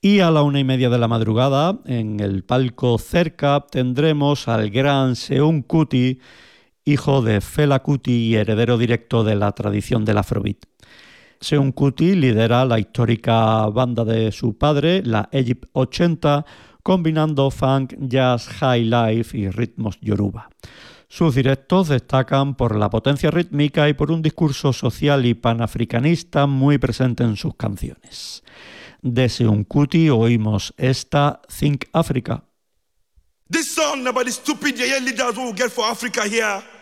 Y a la 1:30 de la madrugada, en el palco Cerca, tendremos al gran Seun Kuti, hijo de Fela Kuti y heredero directo de la tradición del Afrobeat. Seun Kuti lidera la histórica banda de su padre, la Egypt 80, combinando funk, jazz, high life y ritmos yoruba. Sus directos destacan por la potencia rítmica y por un discurso social y panafricanista muy presente en sus canciones. De Seun Kuti oímos esta Think Africa. This song about the stupid leaders who get for Africa here.